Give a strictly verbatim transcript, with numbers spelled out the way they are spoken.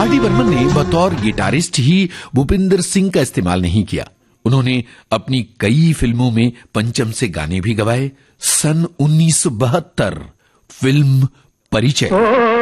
R D Burman ने बतौर guitarist ही भूपिंदर सिंह का इस्तेमाल नहीं किया। उन्होंने अपनी कई फिल्मों में पंचम से गाने भी गवाए। सन उन्नीस सौ बहत्तर फिल्म परिचय।